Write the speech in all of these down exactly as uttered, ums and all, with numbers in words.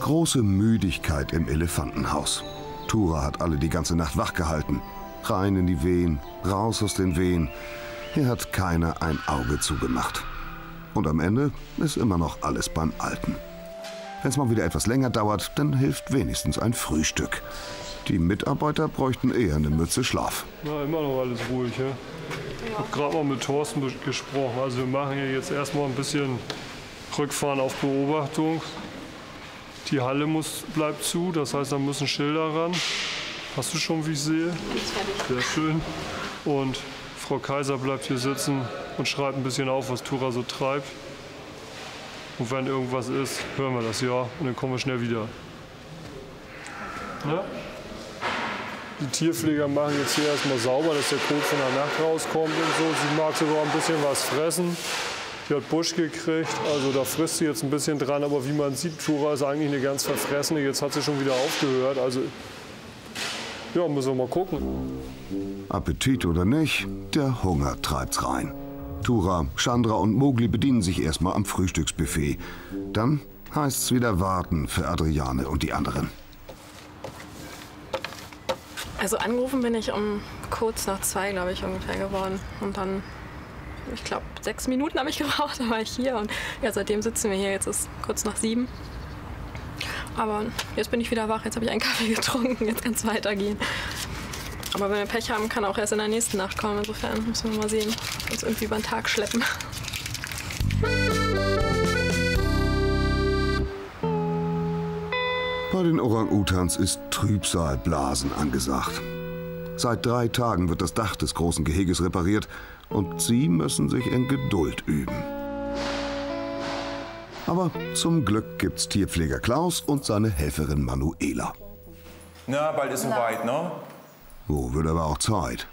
Große Müdigkeit im Elefantenhaus. Tura hat alle die ganze Nacht wach gehalten. Rein in die Wehen, raus aus den Wehen. Hier hat keiner ein Auge zugemacht. Und am Ende ist immer noch alles beim Alten. Wenn es mal wieder etwas länger dauert, dann hilft wenigstens ein Frühstück. Die Mitarbeiter bräuchten eher eine Mütze Schlaf. Na, immer noch alles ruhig, ja? Ich habe gerade mal mit Thorsten gesprochen. Also wir machen hier jetzt erstmal ein bisschen Rückfahren auf Beobachtung. Die Halle muss, bleibt zu, das heißt, da müssen Schilder ran. Hast du schon, wie ich sehe? Sehr schön. Und Frau Kaiser bleibt hier sitzen und schreibt ein bisschen auf, was Tura so treibt. Und wenn irgendwas ist, hören wir das ja und dann kommen wir schnell wieder. Ja? Die Tierpfleger machen jetzt hier erstmal sauber, dass der Kot von der Nacht rauskommt und so. Sie mag sogar ein bisschen was fressen. Die hat Busch gekriegt, also da frisst sie jetzt ein bisschen dran. Aber wie man sieht, Tura ist eigentlich eine ganz verfressene. Jetzt hat sie schon wieder aufgehört. Also ja, müssen wir mal gucken. Appetit oder nicht, der Hunger treibt's rein. Tura, Chandra und Mowgli bedienen sich erstmal am Frühstücksbuffet. Dann heißt's wieder warten für Adriane und die anderen. Also angerufen bin ich um kurz nach zwei, glaube ich, ungefähr geworden. Und dann, ich glaube, sechs Minuten habe ich gebraucht, dann war ich hier. Und ja, seitdem sitzen wir hier. Jetzt ist kurz nach sieben. Aber jetzt bin ich wieder wach. Jetzt habe ich einen Kaffee getrunken. Jetzt kann es weitergehen. Aber wenn wir Pech haben, kann auch erst in der nächsten Nacht kommen. Insofern müssen wir mal sehen, uns irgendwie über den Tag schleppen. Bei den Orang-Utans ist Trübsalblasen angesagt. Seit drei Tagen wird das Dach des großen Geheges repariert und sie müssen sich in Geduld üben. Aber zum Glück gibt's Tierpfleger Klaus und seine Helferin Manuela. Na, bald ist soweit, ne? Oh, wird aber auch Zeit.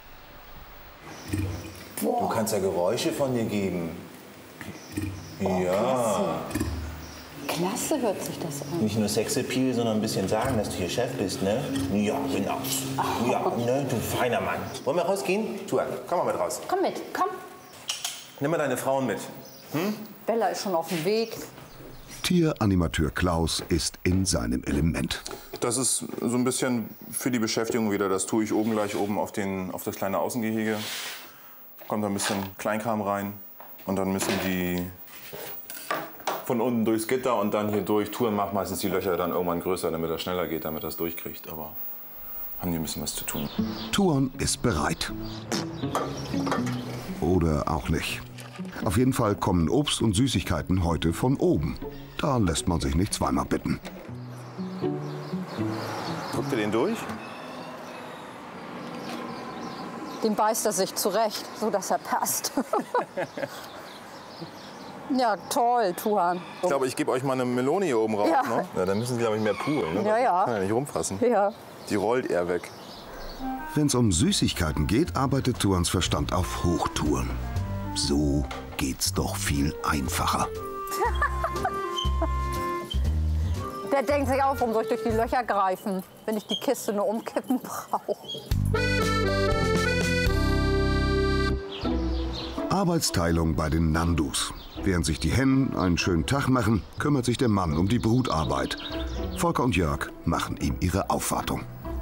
Du kannst ja Geräusche von dir geben. Oh, ja. Klasse. Klasse hört sich das an. Nicht nur Sexappeal, sondern ein bisschen sagen, dass du hier Chef bist, ne? Ja, genau. Ja, ne, du feiner Mann. Wollen wir rausgehen? Tua, komm mal mit raus. Komm mit, komm. Nimm mal deine Frauen mit. Hm? Bella ist schon auf dem Weg. Tieranimateur Klaus ist in seinem Element. Das ist so ein bisschen für die Beschäftigung wieder. Das tue ich oben gleich oben auf, den, auf das kleine Außengehege. Kommt da ein bisschen Kleinkram rein. Und dann müssen die von unten durchs Gitter und dann hier durch. Touren macht meistens die Löcher dann irgendwann größer, damit das schneller geht, damit das durchkriegt. Aber haben die ein bisschen was zu tun. Tuan ist bereit. Oder auch nicht. Auf jeden Fall kommen Obst und Süßigkeiten heute von oben. Da lässt man sich nicht zweimal bitten. Guckt ihr den durch? Den beißt er sich zurecht, so dass er passt. Ja, toll, Tuan. Ich glaube, ich gebe euch mal eine Melone hier oben rauf. Ja. Ne? Ja, dann müssen sie, glaube ich, mehr poolen. Ne? Ja, ja. Kann ja nicht rumfassen. Ja. Die rollt eher weg. Wenn es um Süßigkeiten geht, arbeitet Tuans Verstand auf Hochtouren. So geht's doch viel einfacher. Der denkt sich auch, warum soll ich durch die Löcher greifen, wenn ich die Kiste nur umkippen brauche. Arbeitsteilung bei den Nandus. Während sich die Hennen einen schönen Tag machen, kümmert sich der Mann um die Brutarbeit. Volker und Jörg machen ihm ihre Aufwartung.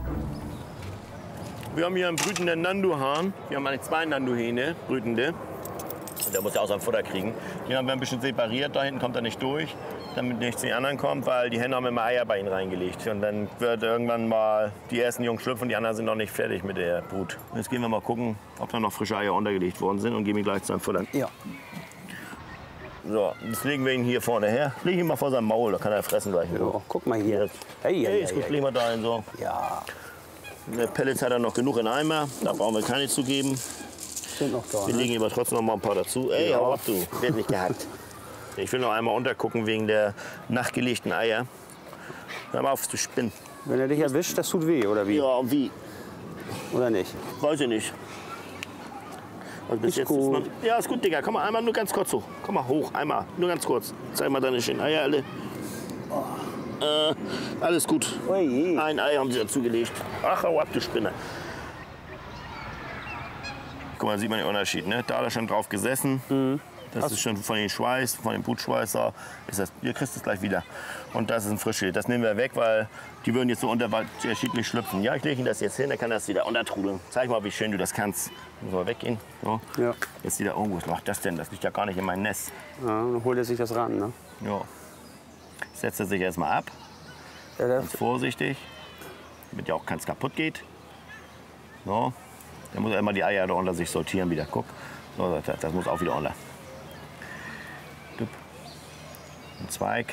Wir haben hier einen brütenden Nandu-Hahn. Wir haben eigentlich zwei Nandu-Hähne, brütende. Der muss ja auch sein Futter kriegen. Die haben wir ein bisschen separiert, da hinten kommt er nicht durch, damit nichts zu den anderen kommt, weil die Henne haben immer Eier bei ihnen reingelegt. Und dann wird irgendwann mal die ersten Jungen schlüpfen, die anderen sind noch nicht fertig mit der Brut. Jetzt gehen wir mal gucken, ob da noch frische Eier untergelegt worden sind und geben ihn gleich zu seinem Futter. Ja. So, jetzt legen wir ihn hier vorne her. Leg ihn mal vor seinem Maul, da kann er fressen gleich. Jo, guck mal hier. Hey, Hey, hey, ist gut, hey, legen wir da hin so. Ja, Der Pellets hat er noch genug in Eimer, da brauchen wir keine zu geben. sind noch da. Wir Ne? legen aber trotzdem noch mal ein paar dazu. Ey, Ja. hau ab, du. Wird nicht gehackt. Ich will noch einmal untergucken wegen der nachgelegten Eier. Hör mal auf zu spinnen. Wenn er dich erwischt, das tut weh, oder wie? Ja, und wie? Oder nicht? Weiß ich nicht. Also bis Ist jetzt gut. Ist noch, ja, ist gut, Digga. Komm mal einmal nur ganz kurz hoch. Komm mal hoch, einmal. Nur ganz kurz. Zeig mal deine schönen Eier alle. Äh, alles gut. Ui. Ein Ei haben sie dazugelegt. Ach, hau ab, du Spinner. Guck mal, sieht man den Unterschied, ne? Da hat er schon drauf gesessen. Mhm. Das ist schon von dem Schweiß, von dem Blutschweißer. Ist das, ihr kriegt es gleich wieder. Und das ist ein Frische. Das nehmen wir weg, weil die würden jetzt so unterschiedlich schlüpfen. Ja, ich lege Ihnen das jetzt hin, dann kann das wieder untertrudeln. Zeig mal, wie schön du das kannst. Muss mal weggehen. So. Ja. Jetzt wieder, oh, was macht das denn? Das liegt ja gar nicht in meinem Nest. Ja, dann holt er sich das ran, ne? Ja. Setzt er sich erstmal ab. Ja, das Ganz vorsichtig, damit ja auch keins kaputt geht. So. Dann muss er immer die Eier da unter sich sortieren wieder. Guck. So, das, das muss auch wieder unter. Ein Zweig.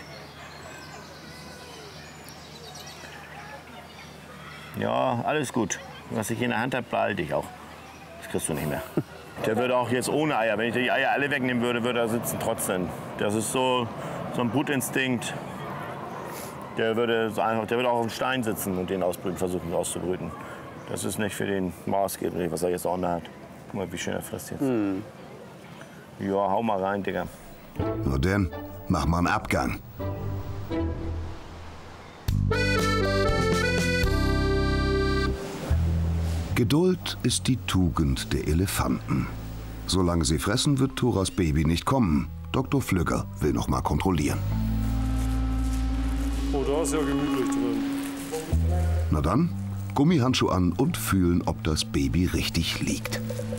Ja, alles gut. Was ich in der Hand habe, behalte ich auch. Das kriegst du nicht mehr. Der würde auch jetzt ohne Eier, wenn ich die Eier alle wegnehmen würde, würde er sitzen trotzdem. Das ist so, so ein Brutinstinkt. Der würde, einfach, der würde auch auf dem Stein sitzen und den ausbrüten, versuchen auszubrüten. Das ist nicht für den maßgeblich, was er jetzt auch hat. Guck mal, wie schön er frisst jetzt. Hm. Ja, hau mal rein, Digga. Na denn, mach mal einen Abgang. Geduld ist die Tugend der Elefanten. Solange sie fressen, wird Thuras Baby nicht kommen. Doktor Flügger will noch mal kontrollieren. Oh, da ist ja gemütlich drin. Na dann, Gummihandschuh an und fühlen, ob das Baby richtig liegt.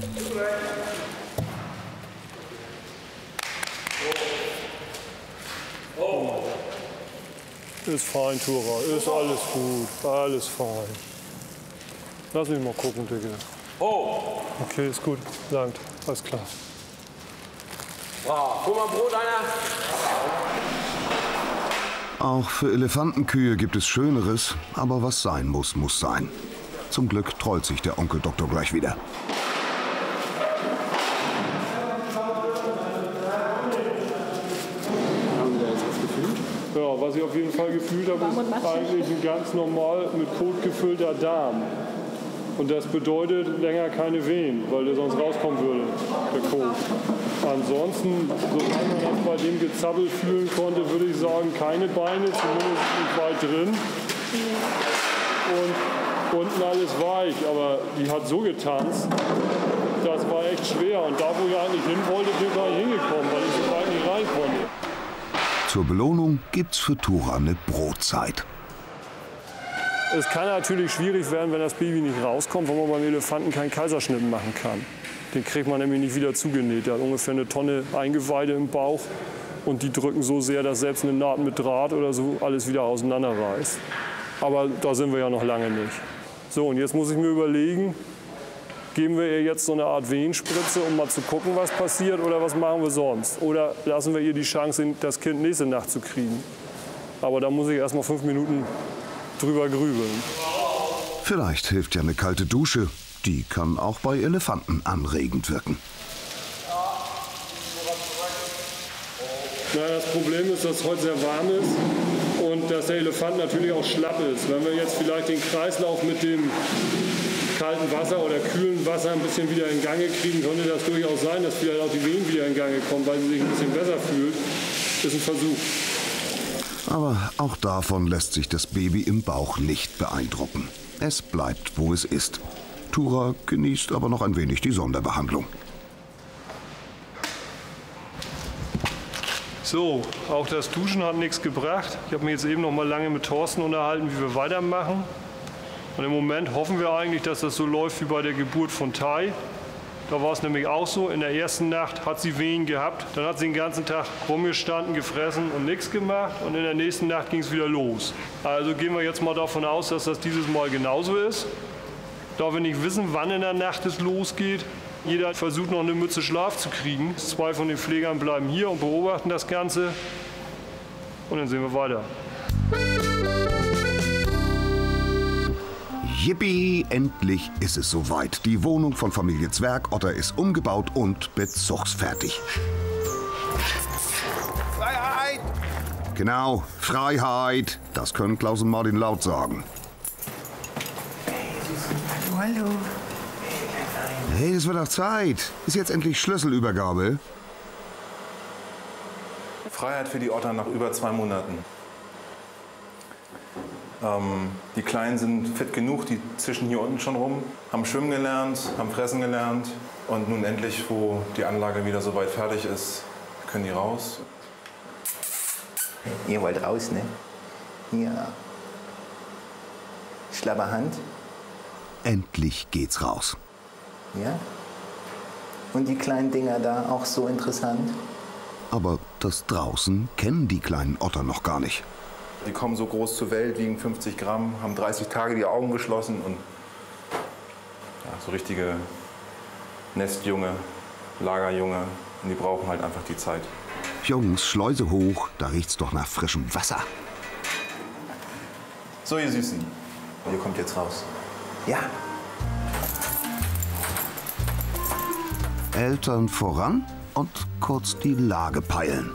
Ist fein, Thura. Ist alles gut. Alles fein. Lass mich mal gucken, Digga. Oh! Okay, ist gut. Langt. Alles klar. Wow. Guck mal, Brot, einer. Auch für Elefantenkühe gibt es Schöneres, aber was sein muss, muss sein. Zum Glück trollt sich der Onkel Doktor gleich wieder. Ja, was ich auf jeden Fall gefühlt habe, ist eigentlich ein ganz normal mit Kot gefüllter Darm. Und das bedeutet länger keine Wehen, weil der sonst rauskommen würde, der Kot. Ansonsten, solange man das bei dem Gezappel fühlen konnte, würde ich sagen, keine Beine, zumindest nicht weit drin. Und unten alles weich, aber die hat so getanzt, das war echt schwer. Und da, wo ich eigentlich hin wollte, bin ich gar nicht hingekommen, weil ich so weit nicht rein konnte. Zur Belohnung gibt's für Thura eine Brotzeit. Es kann natürlich schwierig werden, wenn das Baby nicht rauskommt, weil man beim Elefanten keinen Kaiserschnitt machen kann. Den kriegt man nämlich nicht wieder zugenäht. Der hat ungefähr eine Tonne Eingeweide im Bauch und die drücken so sehr, dass selbst eine Naht mit Draht oder so alles wieder auseinanderreißt. Aber da sind wir ja noch lange nicht. So, und jetzt muss ich mir überlegen, geben wir ihr jetzt so eine Art Wehenspritze, um mal zu gucken, was passiert, oder was machen wir sonst? Oder lassen wir ihr die Chance, das Kind nächste Nacht zu kriegen? Aber da muss ich erst mal fünf Minuten drüber grübeln. Vielleicht hilft ja eine kalte Dusche. Die kann auch bei Elefanten anregend wirken. Na, das Problem ist, dass es heute sehr warm ist und dass der Elefant natürlich auch schlapp ist. Wenn wir jetzt vielleicht den Kreislauf mit dem kalten Wasser oder kühlen Wasser ein bisschen wieder in Gange kriegen, könnte das durchaus sein, dass vielleicht auch die Wehen wieder in Gange kommen, weil sie sich ein bisschen besser fühlt. Das ist ein Versuch. Aber auch davon lässt sich das Baby im Bauch nicht beeindrucken. Es bleibt, wo es ist. Thura genießt aber noch ein wenig die Sonderbehandlung. So, auch das Duschen hat nichts gebracht. Ich habe mich jetzt eben noch mal lange mit Thorsten unterhalten, wie wir weitermachen. Und im Moment hoffen wir eigentlich, dass das so läuft wie bei der Geburt von Tai. Da war es nämlich auch so, in der ersten Nacht hat sie Wehen gehabt. Dann hat sie den ganzen Tag rumgestanden, gefressen und nichts gemacht. Und in der nächsten Nacht ging es wieder los. Also gehen wir jetzt mal davon aus, dass das dieses Mal genauso ist. Da wir nicht wissen, wann in der Nacht es losgeht. Jeder versucht noch eine Mütze Schlaf zu kriegen. Zwei von den Pflegern bleiben hier und beobachten das Ganze. Und dann sehen wir weiter. Yippie, endlich ist es soweit. Die Wohnung von Familie Zwergotter ist umgebaut und bezugsfertig. Freiheit! Genau, Freiheit. Das können Klaus und Martin laut sagen. Hallo. Hey, es wird doch Zeit. Ist jetzt endlich Schlüsselübergabe? Freiheit für die Otter nach über zwei Monaten. Ähm, die Kleinen sind fit genug, die zischen hier unten schon rum, haben schwimmen gelernt, haben fressen gelernt. Und nun endlich, wo die Anlage wieder soweit fertig ist, Können die raus? Ihr wollt raus, ne? Ja. Schlapper Hand. Endlich geht's raus. Ja. Und die kleinen Dinger da auch so interessant? Aber das draußen kennen die kleinen Otter noch gar nicht. Die kommen so groß zur Welt, wiegen fünfzig Gramm, haben dreißig Tage die Augen geschlossen und ja, so richtige Nestjunge, Lagerjunge. Und die brauchen halt einfach die Zeit. Jungs, Schleuse hoch, da riecht's doch nach frischem Wasser. So, ihr Süßen. Ihr kommt jetzt raus. Ja. Eltern voran und kurz die Lage peilen.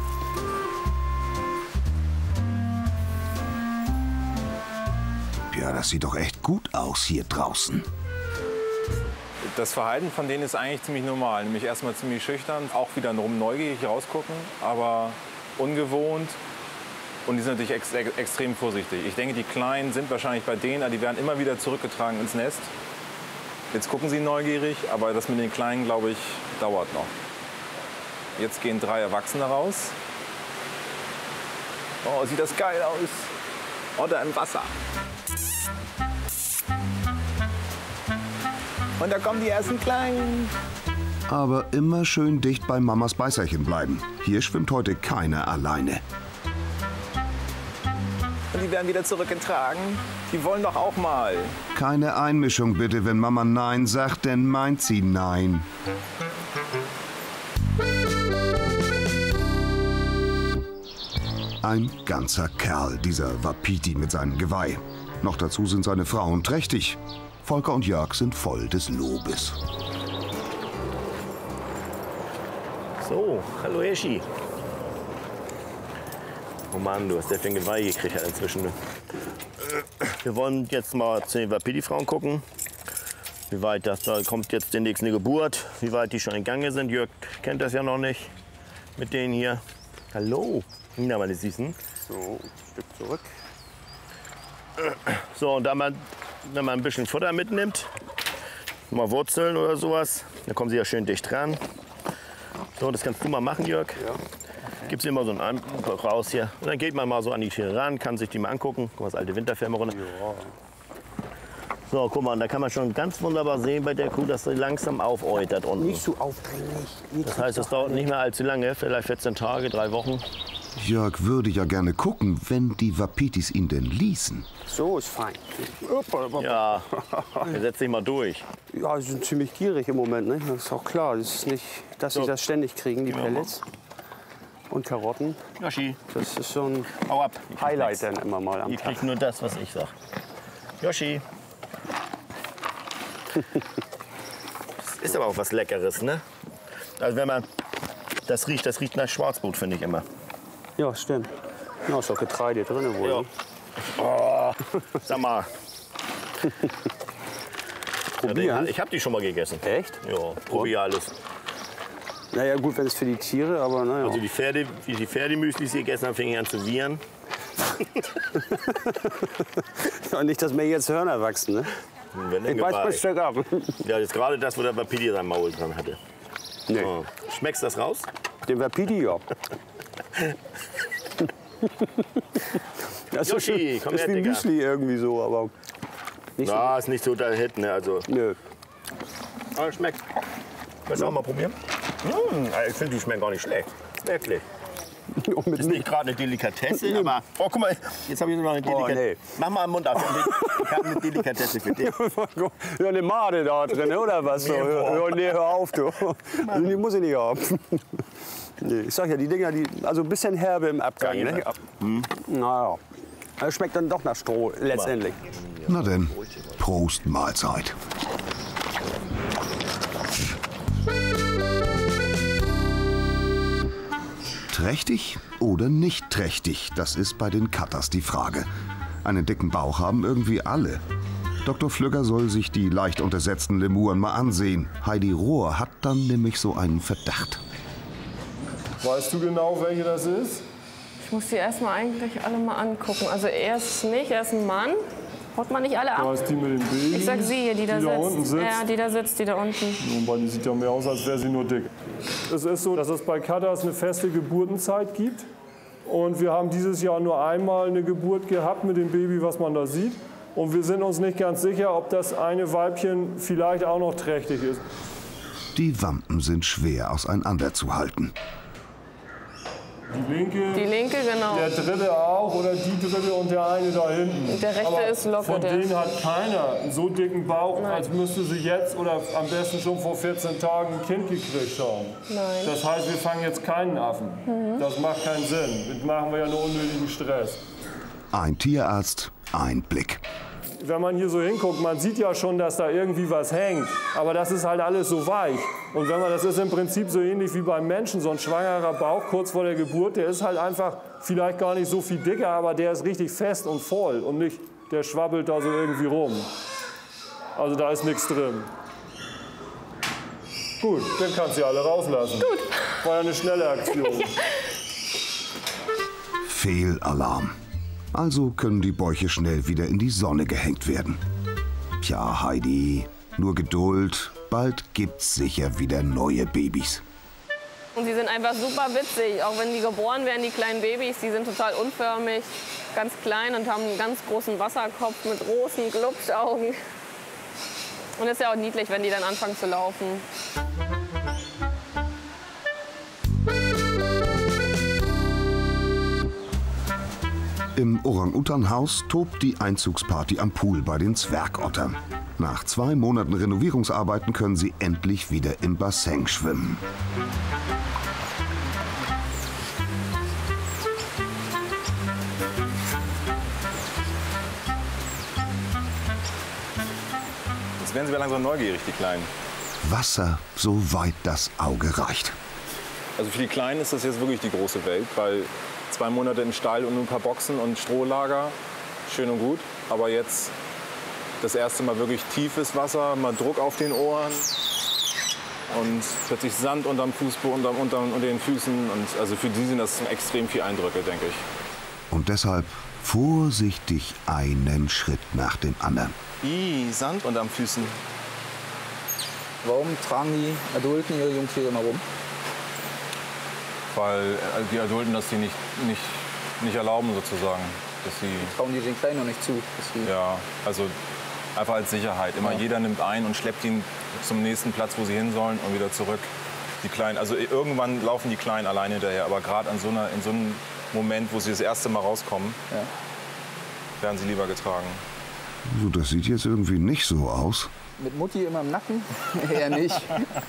Ja, das sieht doch echt gut aus hier draußen. Das Verhalten von denen ist eigentlich ziemlich normal. Nämlich erstmal ziemlich schüchtern, auch wieder rum neugierig rausgucken, aber ungewohnt. Und die sind natürlich ex ex extrem vorsichtig. Ich denke, die Kleinen sind wahrscheinlich bei denen, die werden immer wieder zurückgetragen ins Nest. Jetzt gucken sie neugierig, aber das mit den Kleinen, glaube ich, dauert noch. Jetzt gehen drei Erwachsene raus. Oh, sieht das geil aus. Oder im Wasser. Und da kommen die ersten Kleinen. Aber immer schön dicht bei Mamas Beißerchen bleiben. Hier schwimmt heute keiner alleine. Und die werden wieder zurückgetragen. Die wollen doch auch mal. Keine Einmischung bitte, wenn Mama Nein sagt, denn meint sie Nein. Ein ganzer Kerl, dieser Wapiti mit seinem Geweih. Noch dazu sind seine Frauen trächtig. Volker und Jörg sind voll des Lobes. So, hallo Eschi. Oh Mann, du hast sehr viel Geweih gekriegt inzwischen. Wir wollen jetzt mal zu den Wapiti-Frauen gucken. Wie weit das, da kommt jetzt demnächst eine Geburt. Wie weit die schon in Gange sind. Jörg kennt das ja noch nicht. Mit denen hier. Hallo. Na, meine Süßen. So, ein Stück zurück. So, und da man, wenn man ein bisschen Futter mitnimmt, mal Wurzeln oder sowas, dann kommen sie ja schön dicht dran. So, das kannst du mal machen, Jörg. Ja. Gibt es immer so einen Einbruch raus hier. Und dann geht man mal so an die Tiere ran, kann sich die mal angucken. Guck mal, das alte Winterfilm runter. Ja. So, guck mal, da kann man schon ganz wunderbar sehen bei der Kuh, dass sie langsam aufäutert unten. Nicht so aufdringlich. Das heißt, es dauert nicht mehr allzu lange, vielleicht vierzehn Tage, drei Wochen. Jörg würde ja gerne gucken, wenn die Wapitis ihn denn ließen. So ist fein. Ja, dann setz dich mal durch. Ja, sie sind ziemlich gierig im Moment, ne? Das ist auch klar. Das ist nicht, dass sie So. das ständig kriegen, die Ja. Pellets. Und Karotten. Yoshi, Das ist so ein hau ab. Ich krieg Highlight nix. dann immer mal am Ihr Tag. kriegt nur das, was ich sag. Yoshi. Das ist aber auch was Leckeres, ne? Also wenn man das riecht, das riecht nach Schwarzbrot, finde ich immer. Ja, stimmt. Ja, ist auch Getreide drin wohl. Ja. Ne? Oh, sag mal. Probieren? Ich habe die schon mal gegessen. Echt? Ja, probier alles. Naja, gut, wenn es für die Tiere, aber naja. Also die Pferde, wie die Pferdemüslis gegessen haben, fing ich an zu wiehern. Ja, nicht, dass mir jetzt Hörner wachsen, ne? Wenn Ich beiß ein Stück ab. Ja, das ist gerade das, wo der Wapiti sein Maul dran hatte. Nee. Oh. Schmeckst du das raus? Den Wapiti, ja. Das ist, Yoshi, schon- komm das ist her, wie Digga. Müsli irgendwie so, aber nicht Ja, ist nicht so der Hit, ne? Also, so. Nö. aber schmeckt. Willst du auch mal probieren? Mmh, ich finde, die schmecken gar nicht schlecht. Wirklich. Und mit Ist nicht gerade eine Delikatesse, aber... Oh, guck mal, jetzt habe ich noch eine Oh, Delikatesse. nee. Mach mal den Mund auf. Ich habe eine Delikatesse für dich. Ja, eine Made da drin, oder was? So, Nee, hör, boah. hör, nee, hör auf, du. Die muss ich nicht haben. Nee, ich sag ja, die Dinger, die, also ein bisschen herbe im Abgang. Ja, Ne? ja. Naja, das schmeckt dann doch nach Stroh letztendlich. Na denn, Prost Mahlzeit. Trächtig oder nicht trächtig, das ist bei den Cutters die Frage. Einen dicken Bauch haben irgendwie alle. Doktor Flügger soll sich die leicht untersetzten Lemuren mal ansehen. Heidi Rohr hat dann nämlich so einen Verdacht. Weißt du genau, welche das ist? Ich muss die erstmal eigentlich alle mal angucken. Also er ist nicht, er ist ein Mann. Haut man nicht alle Da ab? ist die mit den Babys. Ich sag sie hier, die da die da sitzt. unten sitzt. Ja, die da sitzt, die da unten. Und weil die sieht ja mehr aus, als wäre sie nur dick. Es ist so, dass es bei Katas eine feste Geburtenzeit gibt. Und wir haben dieses Jahr nur einmal eine Geburt gehabt mit dem Baby, was man da sieht. Und wir sind uns nicht ganz sicher, ob das eine Weibchen vielleicht auch noch trächtig ist. Die Wampen sind schwer auseinanderzuhalten. Die linke, Die linke, genau. der dritte auch oder die dritte und der eine da hinten. Der rechte Aber ist locker. Von der denen hat keiner einen so dicken Bauch, Nein. als müsste sie jetzt oder am besten schon vor vierzehn Tagen ein Kind gekriegt haben. Nein. Das heißt, wir fangen jetzt keinen Affen. Mhm. Das macht keinen Sinn. Das machen wir ja nur unnötigen Stress. Ein Tierarzt, ein Blick. Wenn man hier so hinguckt, man sieht ja schon, dass da irgendwie was hängt. Aber das ist halt alles so weich. Und wenn man, das ist im Prinzip so ähnlich wie beim Menschen. So ein schwangerer Bauch kurz vor der Geburt, der ist halt einfach vielleicht gar nicht so viel dicker, aber der ist richtig fest und voll. Und nicht, der schwabbelt da so irgendwie rum. Also da ist nichts drin. Gut, dann kannst du alle rauslassen. Gut. War ja eine schnelle Aktion. Fehlalarm. Also können die Bäuche schnell wieder in die Sonne gehängt werden. Tja, Heidi, nur Geduld. Bald gibt's sicher wieder neue Babys. Und sie sind einfach super witzig. Auch wenn die geboren werden, die kleinen Babys, die sind total unförmig, ganz klein und haben einen ganz großen Wasserkopf mit großen Glubschaugen. Und es ist ja auch niedlich, wenn die dann anfangen zu laufen. Im Orang-Utan-Haus tobt die Einzugsparty am Pool bei den Zwergottern. Nach zwei Monaten Renovierungsarbeiten können sie endlich wieder im Bassin schwimmen. Jetzt werden sie langsam neugierig, die Kleinen. Wasser, soweit das Auge reicht. Also für die Kleinen ist das jetzt wirklich die große Welt, weil zwei Monate im Stall und nur ein paar Boxen und Strohlager, schön und gut. Aber jetzt das erste Mal wirklich tiefes Wasser, mal Druck auf den Ohren und plötzlich Sand unterm Fußboden, unterm, unterm, unter den Füßen. Und also für die sind das extrem viele Eindrücke, denke ich. Und deshalb vorsichtig einen Schritt nach dem anderen. Ih, Sand unterm Füßen. Warum tragen die Adulten ihre Jungtiere immer rum? Weil die Adulten das die nicht, nicht, nicht erlauben, sozusagen. Dass sie Trauen die den Kleinen noch nicht zu? Dass sie ja, also einfach als Sicherheit. Immer Ja. jeder nimmt ein und schleppt ihn zum nächsten Platz, wo sie hin sollen und wieder zurück. Die Kleinen, also irgendwann laufen die Kleinen alleine hinterher, aber gerade an so einer, in so einem Moment, wo sie das erste Mal rauskommen, Ja. werden sie lieber getragen. So, das sieht jetzt irgendwie nicht so aus. Mit Mutti immer im Nacken? Eher nicht.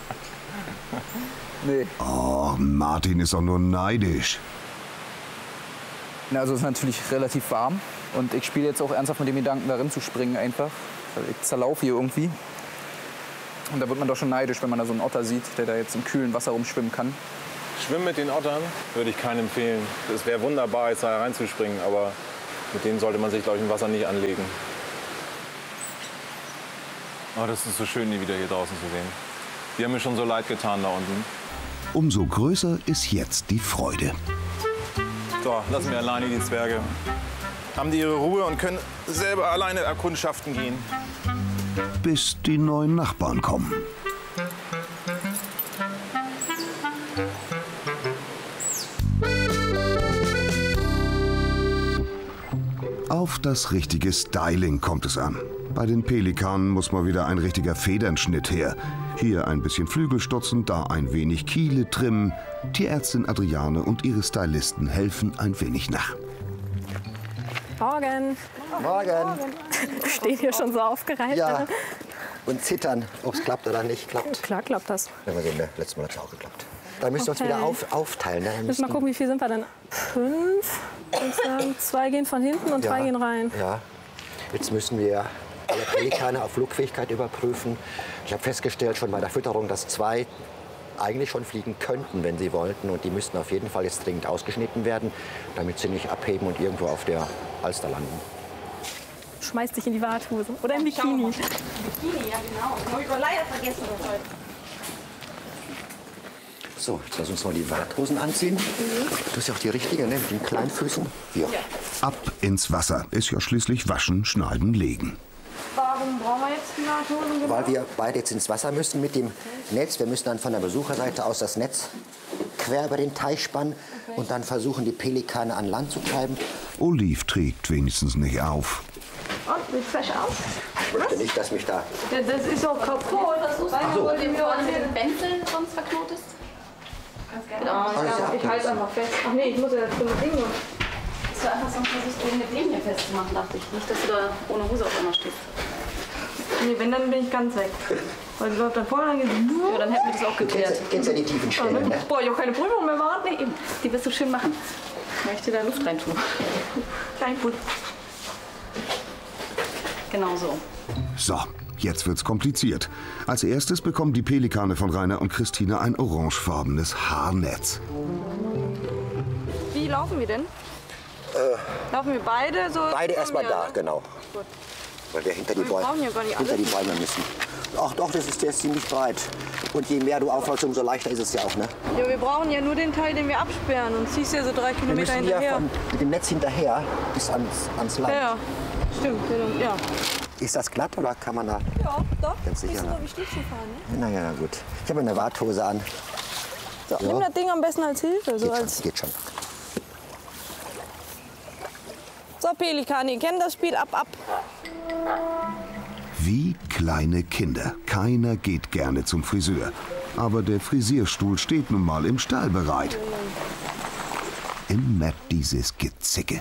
Nee. Oh, Martin ist doch nur neidisch. Na, also es ist natürlich relativ warm. Und ich spiele jetzt auch ernsthaft mit dem Gedanken, darin zu springen einfach. Weil ich zerlaufe hier irgendwie. Und da wird man doch schon neidisch, wenn man da so einen Otter sieht, der da jetzt im kühlen Wasser rumschwimmen kann. Schwimmen mit den Ottern würde ich keinen empfehlen. Es wäre wunderbar, jetzt da reinzuspringen, aber mit denen sollte man sich, glaube ich, im Wasser nicht anlegen. Oh, das ist so schön, die wieder hier draußen zu sehen. Die haben mir schon so leid getan da unten. Umso größer ist jetzt die Freude. So, lassen wir alleine die Zwerge. Haben die ihre Ruhe und können selber alleine erkundschaften gehen. Bis die neuen Nachbarn kommen. Auf das richtige Styling kommt es an. Bei den Pelikanen muss mal wieder ein richtiger Federnschnitt her. Hier ein bisschen Flügel stutzen, da ein wenig Kiele trimmen. Tierärztin Adriane und ihre Stylisten helfen ein wenig nach. Morgen. Morgen. Wir stehen hier schon so aufgereiht. Ja. Ne? Und zittern, ob es klappt oder nicht klappt. Klar klappt das. Ja, mal sehen, ne? Letztes Mal hat es auch geklappt. Da müssen wir Okay. uns wieder auf, aufteilen. Ne? Müssen wir mal gucken, wie viel sind wir denn? Fünf. Ich sagen, zwei gehen von hinten und Ja. drei gehen rein. Ja. Jetzt müssen wir alle Pelikane auf Flugfähigkeit überprüfen. Ich habe festgestellt schon bei der Fütterung, dass zwei eigentlich schon fliegen könnten, wenn sie wollten. Und die müssten auf jeden Fall jetzt dringend ausgeschnitten werden, damit sie nicht abheben und irgendwo auf der Alster landen. Schmeißt sich in die Warthose. Oder im Bikini. Bikini, ja genau. Das habe ich aber leider vergessen heute. So, jetzt lass uns mal die Warthosen anziehen. Du hast ja auch die richtige, ne? Mit den kleinen Füßen. Hier. Ab ins Wasser. Ist ja schließlich waschen, schneiden, legen. Warum brauchen wir jetzt die Nahtosen? Genau? Weil wir beide jetzt ins Wasser müssen mit dem Netz. Wir müssen dann von der Besucherseite aus das Netz quer über den Teich spannen okay. und dann versuchen, die Pelikane an Land zu treiben. Olive trägt wenigstens nicht auf. Und, sieht fresh aus? Ich möchte nicht, dass mich da... Das, das ist auch kaputt. Weißt du, wo du den Benzel sonst verknotest? Genau. Ich, ich halte einfach fest. Ach nee, ich muss ja das dumme Ding machen. Dass du einfach sonst versuchst, den mit dem hier festzumachen, dachte ich. Nicht, dass du da ohne Hose auf einmal stehst. Nee, wenn, dann bin ich ganz weg. Weil ich glaube, dann vorne geht. Ja, dann hätten wir das auch geklärt. Kennst ja die tiefen Stellen, ne? Boah, ich auch keine Prüfung mehr machen. Nee, eben. Die wirst du schön machen. Ich möchte da Luft rein tun. Kein Put. Genau so. So, jetzt wird's kompliziert. Als erstes bekommen die Pelikane von Rainer und Christine ein orangefarbenes Haarnetz. Wie laufen wir denn? Äh, laufen wir beide so? Beide erstmal da, genau. Gut. Weil wir hinter die, Wir Bäume, brauchen ja gar nicht hinter die alles. Bäume müssen. Ach doch, das ist, der ist ziemlich breit. Und je mehr du aufholst, umso leichter ist es ja auch, ne? Ja, wir brauchen ja nur den Teil, den wir absperren. Und ziehst ja so drei Wir Kilometer müssen ja hinterher. von, mit dem Netz hinterher bis ans, ans Land. Ja, ja. Stimmt, ja. Ist das glatt oder kann man da... Ja, doch. Ganz sicher, Bist du ne? so wie Stiefel fahren, ne? Na ja, gut. Ich habe eine Warthose an. So, Ja. nimm das Ding am besten als Hilfe. So, Geht als schon, geht schon. so Pelikan, ihr kennt das Spiel, ab, ab. Wie kleine Kinder. Keiner geht gerne zum Friseur. Aber der Frisierstuhl steht nun mal im Stall bereit. Immer dieses Gezicke.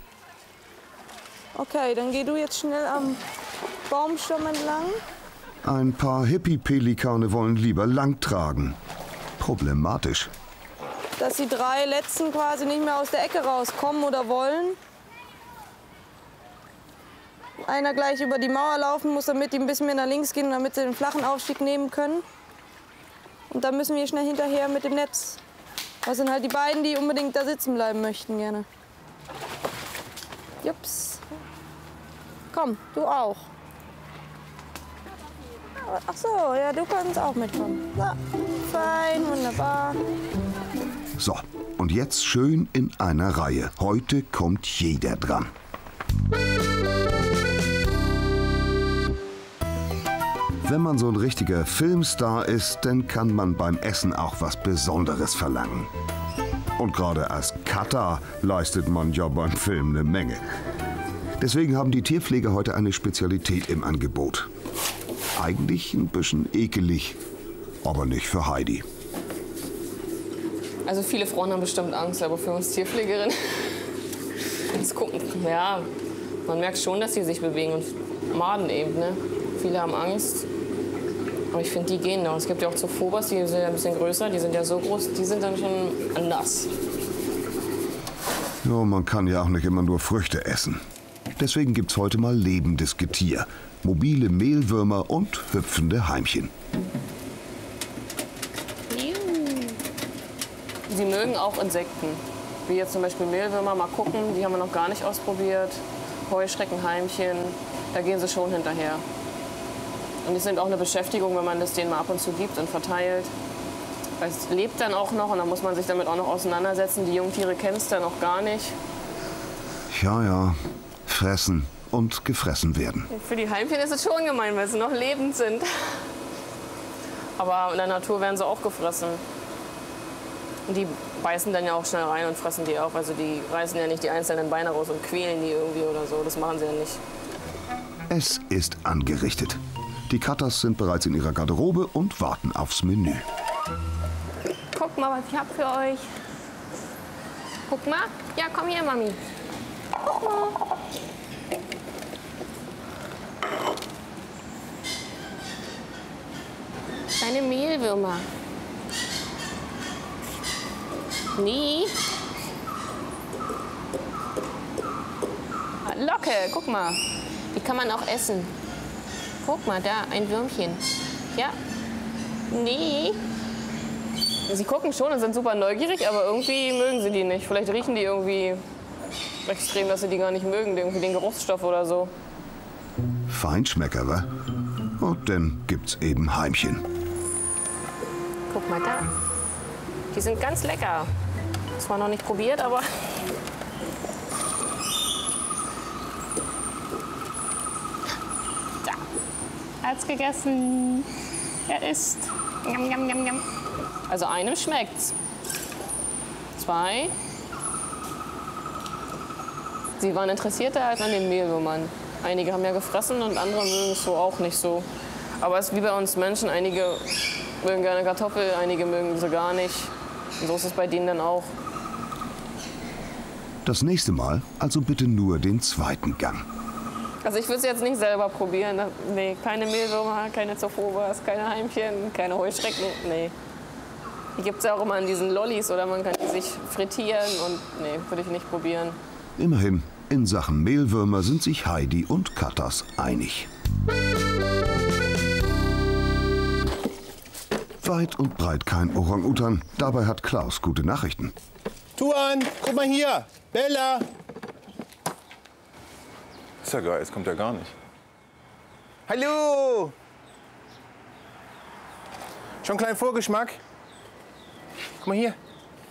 Okay, dann geh du jetzt schnell am Baumstamm entlang. Ein paar Hippie-Pelikane wollen lieber lang tragen. Problematisch. Dass die drei letzten quasi nicht mehr aus der Ecke rauskommen oder wollen. Einer gleich über die Mauer laufen muss, damit die ein bisschen mehr nach links gehen, damit sie den flachen Aufstieg nehmen können. Und dann müssen wir schnell hinterher mit dem Netz. Das sind halt die beiden, die unbedingt da sitzen bleiben möchten gerne. Jups. Komm, du auch. Ach so, ja, du kannst auch mitkommen. So, fein, wunderbar. So, und jetzt schön in einer Reihe. Heute kommt jeder dran. Wenn man so ein richtiger Filmstar ist, dann kann man beim Essen auch was Besonderes verlangen. Und gerade als Cutter leistet man ja beim Film eine Menge. Deswegen haben die Tierpfleger heute eine Spezialität im Angebot. Eigentlich ein bisschen ekelig, aber nicht für Heidi. Also viele Frauen haben bestimmt Angst, aber für uns Tierpflegerinnen, das gucken, ja, man merkt schon, dass sie sich bewegen und Maden eben, ne? Viele haben Angst, aber ich finde, die gehen noch. Es gibt ja auch Zophobas, die sind ja ein bisschen größer, die sind ja so groß, die sind dann schon anders. Ja, man kann ja auch nicht immer nur Früchte essen. Deswegen gibt's heute mal lebendes Getier. Mobile Mehlwürmer und hüpfende Heimchen. Sie mögen auch Insekten, wie jetzt zum Beispiel Mehlwürmer. Mal gucken, die haben wir noch gar nicht ausprobiert. Heuschreckenheimchen, da gehen sie schon hinterher. Und die sind auch eine Beschäftigung, wenn man das denen mal ab und zu gibt und verteilt. Es lebt dann auch noch und dann muss man sich damit auch noch auseinandersetzen. Die Jungtiere kennen es dann auch gar nicht. Ja, ja, fressen und gefressen werden. Für die Heimchen ist es schon gemein, weil sie noch lebend sind. Aber in der Natur werden sie auch gefressen. Und die beißen dann ja auch schnell rein und fressen die auf. Also die reißen ja nicht die einzelnen Beine raus und quälen die irgendwie oder so. Das machen sie ja nicht. Es ist angerichtet. Die Cutters sind bereits in ihrer Garderobe und warten aufs Menü. Guck mal, was ich hab für euch. Guck mal. Ja, komm hier, Mami. Guck mal. Kleine Mehlwürmer. Nee. Locke, guck mal. Die kann man auch essen. Guck mal, da, ein Würmchen. Ja. Nee. Sie gucken schon und sind super neugierig, aber irgendwie mögen sie die nicht. Vielleicht riechen die irgendwie extrem, dass sie die gar nicht mögen, irgendwie den Geruchsstoff oder so. Feinschmecker, wa? Und dann gibt's eben Heimchen. Guck mal da. Die sind ganz lecker. Zwar noch nicht probiert, aber... hat's gegessen. Er isst. Njam, njam, njam, njam. Also einem schmeckt's. Zwei. Sie waren interessierter als an den Mehlwürmern. Einige haben ja gefressen und andere mögen es so auch nicht so. Aber es ist wie bei uns Menschen. Einige mögen gerne Kartoffel, einige mögen sie gar nicht. Und so ist es bei denen dann auch. Das nächste Mal also bitte nur den zweiten Gang. Also ich würde es jetzt nicht selber probieren. Nee, keine Mehlwürmer, keine Zophobas, keine Heimchen, keine Heuschrecken. Nee. Die gibt es ja auch immer in diesen Lollis oder man kann die sich frittieren und nee, würde ich nicht probieren. Immerhin, in Sachen Mehlwürmer sind sich Heidi und Katas einig. Weit und breit kein Orang-Utan. Dabei hat Klaus gute Nachrichten. Tuan, guck mal hier. Bella. Ist ja geil, jetzt kommt er gar nicht. Hallo. Schon einen kleinen Vorgeschmack? Guck mal hier.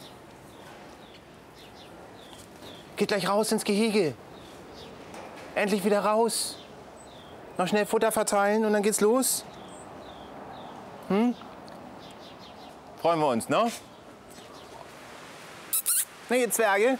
Geht gleich raus ins Gehege. Endlich wieder raus. Noch schnell Futter verteilen und dann geht's los. Hm? Freuen wir uns, ne? Na, ihr Zwerge.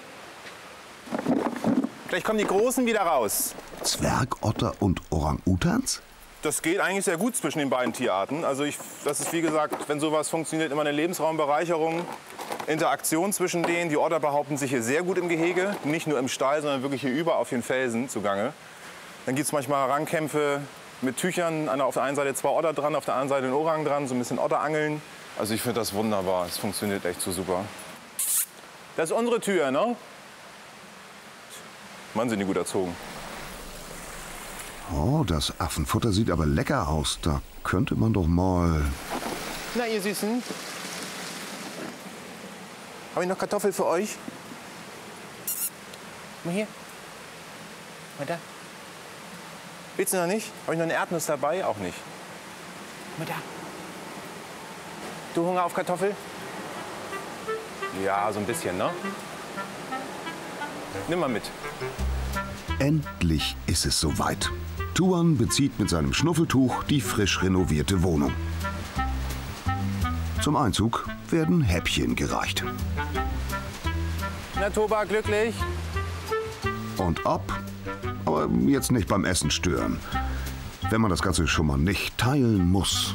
Gleich kommen die Großen wieder raus. Zwergotter und Orang-Utans? Das geht eigentlich sehr gut zwischen den beiden Tierarten. Also ich, das ist wie gesagt, wenn sowas funktioniert, immer eine Lebensraumbereicherung. Interaktion zwischen denen. Die Otter behaupten sich hier sehr gut im Gehege. Nicht nur im Stall, sondern wirklich hier über auf den Felsen zugange. Dann gibt es manchmal Rangkämpfe mit Tüchern. Auf der einen Seite zwei Otter dran, auf der anderen Seite ein Orang dran. So ein bisschen Otterangeln. Also ich finde das wunderbar. Es funktioniert echt so super. Das ist unsere Tür, ne? Mann, sind die gut erzogen. Oh, das Affenfutter sieht aber lecker aus. Da könnte man doch mal... Na, ihr Süßen. Habe ich noch Kartoffel für euch? Mal hier. Mal da. Willst du noch nicht? Habe ich noch eine Erdnuss dabei? Auch nicht. Mal da. Du Hunger auf Kartoffel? Ja, so ein bisschen, ne? Nimm mal mit. Endlich ist es soweit. Tuan bezieht mit seinem Schnuffeltuch die frisch renovierte Wohnung. Zum Einzug werden Häppchen gereicht. Na, Toba, glücklich? Und ab. Aber jetzt nicht beim Essen stören. Wenn man das Ganze schon mal nicht teilen muss.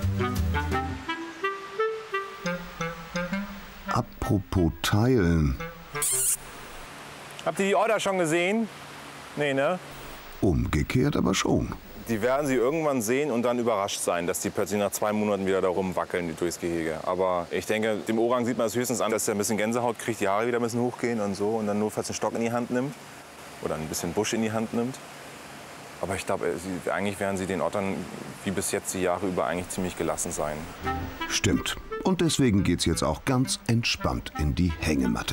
Apropos teilen. Habt ihr die Otter schon gesehen? Nee, ne? Umgekehrt aber schon. Die werden sie irgendwann sehen und dann überrascht sein, dass die plötzlich nach zwei Monaten wieder da rumwackeln durchs Gehege. Aber ich denke, dem Orang sieht man es höchstens an, dass er ein bisschen Gänsehaut kriegt, die Haare wieder ein bisschen hochgehen und so. Und dann nur, falls einen Stock in die Hand nimmt oder ein bisschen Busch in die Hand nimmt. Aber ich glaube, eigentlich werden sie den Ottern wie bis jetzt die Jahre über eigentlich ziemlich gelassen sein. Stimmt. Und deswegen geht's jetzt auch ganz entspannt in die Hängematte.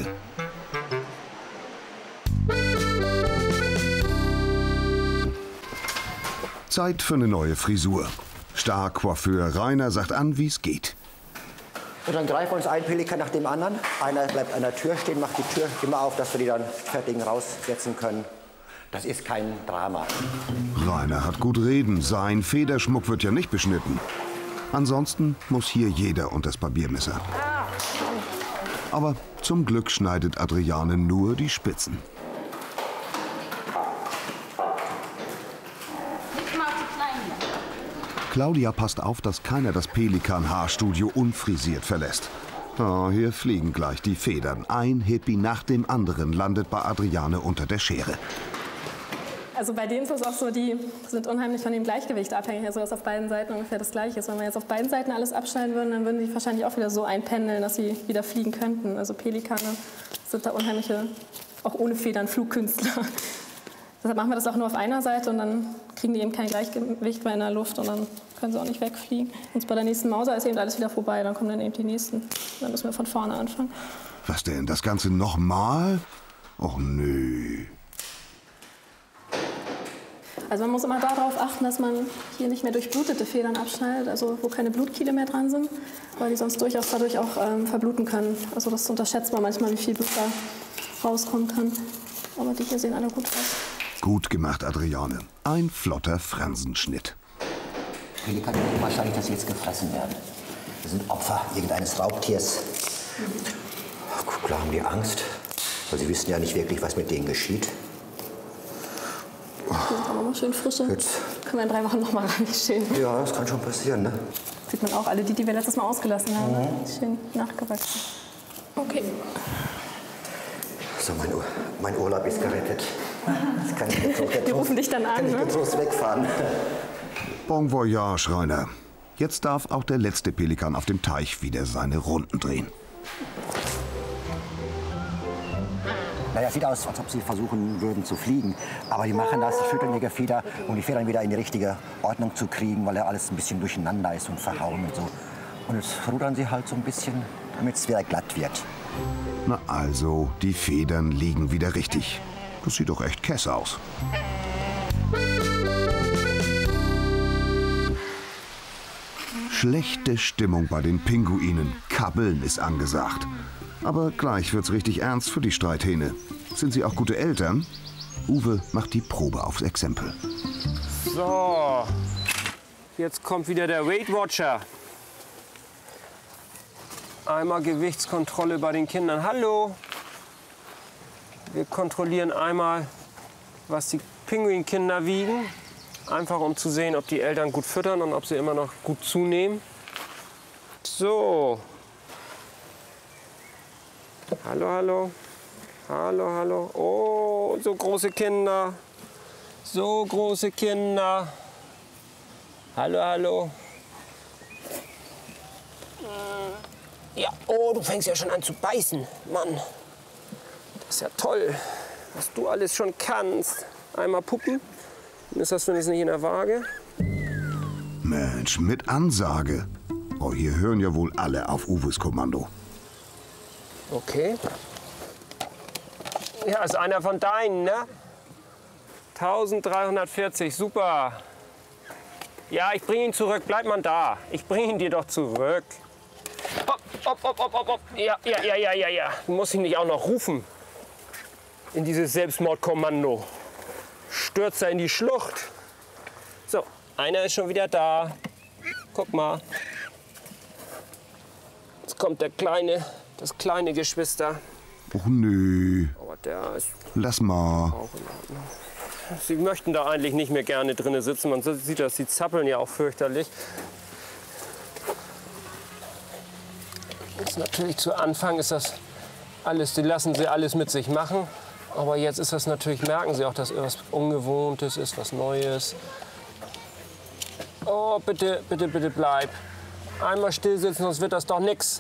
Zeit für eine neue Frisur. Star-Coiffeur Rainer sagt an, wie es geht. Und dann greifen wir uns einen Pelikan nach dem anderen. Einer bleibt an der Tür stehen, macht die Tür immer auf, dass wir die dann fertig raussetzen können. Das ist kein Drama. Rainer hat gut reden. Sein Federschmuck wird ja nicht beschnitten. Ansonsten muss hier jeder unter das Barbiermesser. Aber zum Glück schneidet Adriane nur die Spitzen. Claudia passt auf, dass keiner das Pelikan-Haarstudio unfrisiert verlässt. Oh, hier fliegen gleich die Federn. Ein Hippie nach dem anderen landet bei Adriane unter der Schere. Also bei denen ist es auch so, die sind unheimlich von dem Gleichgewicht abhängig, also dass auf beiden Seiten ungefähr das Gleiche ist. Wenn wir jetzt auf beiden Seiten alles abschneiden würden, dann würden die wahrscheinlich auch wieder so einpendeln, dass sie wieder fliegen könnten. Also Pelikane sind da unheimliche, auch ohne Federn, Flugkünstler. Deshalb machen wir das auch nur auf einer Seite und dann kriegen die eben kein Gleichgewicht mehr in der Luft und dann können sie auch nicht wegfliegen. Und bei der nächsten Mauser ist eben alles wieder vorbei, dann kommen dann eben die nächsten. Dann müssen wir von vorne anfangen. Was denn, das Ganze nochmal? Och nö. Also man muss immer darauf achten, dass man hier nicht mehr durchblutete Federn abschneidet, also wo keine Blutkiele mehr dran sind, weil die sonst durchaus dadurch auch ähm, verbluten können. Also das unterschätzt man manchmal, wie viel Blut da rauskommen kann. Aber die hier sehen alle gut aus. Gut gemacht, Adriane. Ein flotter Fransenschnitt. Pelikane denken wahrscheinlich, dass sie jetzt gefressen werden. Sie sind Opfer irgendeines Raubtiers. Klar haben die Angst, weil sie wissen ja nicht wirklich, was mit denen geschieht. Die sind aber noch schön frische. Jetzt. Können wir in drei Wochen noch mal reinstehen. Ja, das kann schon passieren, ne? Sieht man auch alle, die, die wir letztes Mal ausgelassen haben. Mhm. Schön nachgewachsen. Okay. So, mein, Ur mein Urlaub ist gerettet. Das kann ich getrost, Die rufen dich dann an, kann ich ne? getrost wegfahren. Bon voyage, Rainer. Jetzt darf auch der letzte Pelikan auf dem Teich wieder seine Runden drehen. Naja, sieht aus, als ob sie versuchen würden zu fliegen. Aber die machen das, schütteln ihre Feder, um die Federn wieder in die richtige Ordnung zu kriegen, weil ja alles ein bisschen durcheinander ist und verhauen und so. Und jetzt rudern sie halt so ein bisschen, damit es wieder glatt wird. Na also, die Federn liegen wieder richtig. Das sieht doch echt kess aus. Schlechte Stimmung bei den Pinguinen. Kabbeln ist angesagt. Aber gleich wird's richtig ernst für die Streithähne. Sind sie auch gute Eltern? Uwe macht die Probe aufs Exempel. So, jetzt kommt wieder der Weight Watcher. Einmal Gewichtskontrolle bei den Kindern. Hallo! Wir kontrollieren einmal, was die Pinguinkinder wiegen. Einfach um zu sehen, ob die Eltern gut füttern und ob sie immer noch gut zunehmen. So. Hallo, hallo. Hallo, hallo. Oh, so große Kinder. So große Kinder. Hallo, hallo. Ja, oh, du fängst ja schon an zu beißen. Mann, das ist ja toll, was du alles schon kannst. Einmal puppen, dann ist das wenigstens nicht in der Waage. Mensch, mit Ansage. Oh, hier hören ja wohl alle auf Uwes Kommando. Okay. Ja, ist einer von deinen, ne? dreizehnhundertvierzig, super. Ja, ich bringe ihn zurück. Bleib mal da. Ich bringe ihn dir doch zurück. Hopp, hopp, hopp, hopp, hopp, hopp. Ja, ja, ja, ja, ja, ja. Du musst ihn nicht auch noch rufen. In dieses Selbstmordkommando. Stürzt er in die Schlucht. So, einer ist schon wieder da. Guck mal. Jetzt kommt der kleine, das kleine Geschwister. Och nö. Aber der ist Lass mal. auch in Ordnung. Sie möchten da eigentlich nicht mehr gerne drinnen sitzen. Man sieht das, die zappeln ja auch fürchterlich. Jetzt natürlich zu Anfang ist das alles, die lassen sie alles mit sich machen. Aber jetzt ist das natürlich, merken sie auch, dass etwas Ungewohntes ist, was Neues. Oh, bitte, bitte, bitte bleib. Einmal still sitzen, sonst wird das doch nix.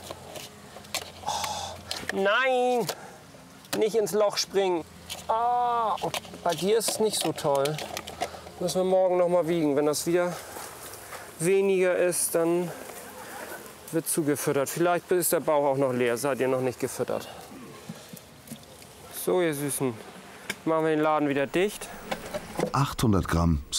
Oh, nein, nicht ins Loch springen. Ah, oh, bei dir ist es nicht so toll. Müssen wir morgen noch mal wiegen. Wenn das wieder weniger ist, dann wird zugefüttert. Vielleicht ist der Bauch auch noch leer. Seid ihr noch nicht gefüttert? So, ihr Süßen, machen wir den Laden wieder dicht. achthundert Gramm